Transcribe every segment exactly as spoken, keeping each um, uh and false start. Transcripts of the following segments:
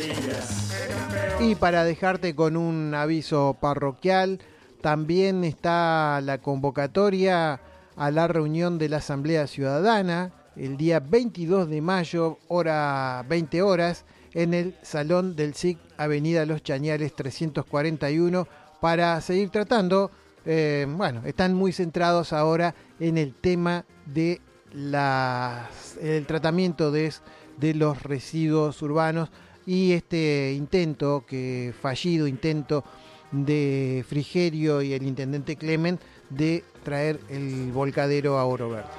Y para dejarte con un aviso parroquial, también está la convocatoria a la reunión de la Asamblea Ciudadana el día veintidós de mayo, hora veinte horas, en el Salón del S I C, Avenida Los Chañares trescientos cuarenta y uno, para seguir tratando, eh, bueno, están muy centrados ahora en el tema de las, el tratamiento de, de los residuos urbanos y este intento, que fallido intento de Frigerio y el intendente Clement de traer el volcadero a Oro Verde.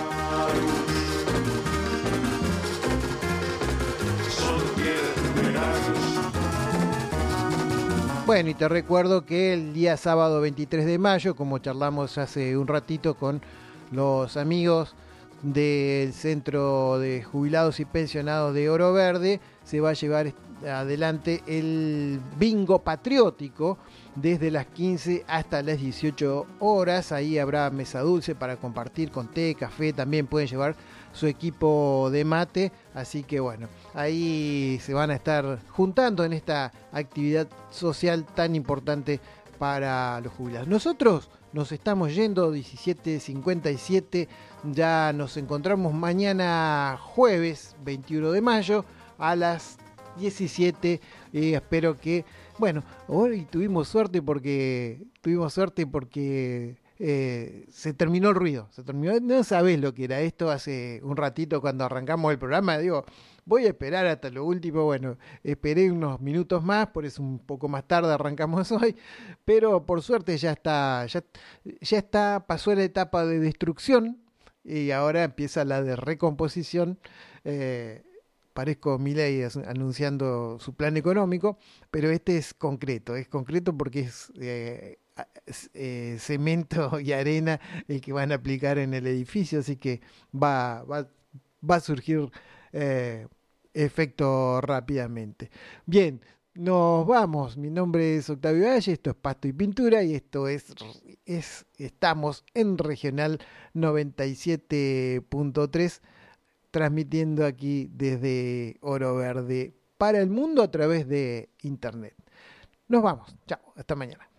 Bueno, y te recuerdo que el día sábado veintitrés de mayo, como charlamos hace un ratito con los amigos del Centro de Jubilados y Pensionados de Oro Verde, se va a llevar adelante el bingo patriótico desde las quince hasta las dieciocho horas. Ahí habrá mesa dulce para compartir con té, café, también pueden llevar su equipo de mate, así que bueno, ahí se van a estar juntando en esta actividad social tan importante para los jubilados. Nosotros nos estamos yendo, diecisiete cincuenta y siete, ya nos encontramos mañana jueves veintiuno de mayo a las diecisiete, y espero que, bueno, hoy tuvimos suerte porque tuvimos suerte porque eh, se terminó el ruido, se terminó, no sabés lo que era esto hace un ratito cuando arrancamos el programa, digo, voy a esperar hasta lo último, bueno, esperé unos minutos más, por eso un poco más tarde arrancamos hoy, pero por suerte ya está, ya, ya está, pasó la etapa de destrucción y ahora empieza la de recomposición. eh, Parezco Milei anunciando su plan económico, pero este es concreto, es concreto porque es eh, eh, cemento y arena el que van a aplicar en el edificio, así que va, va, va a surgir eh, efecto rápidamente. Bien, nos vamos. Mi nombre es Octavio Valle, esto es Pasto y Pintura y esto es, es estamos en Regional noventa y siete punto tres, transmitiendo aquí desde Oro Verde para el mundo a través de internet. Nos vamos. Chao. Hasta mañana.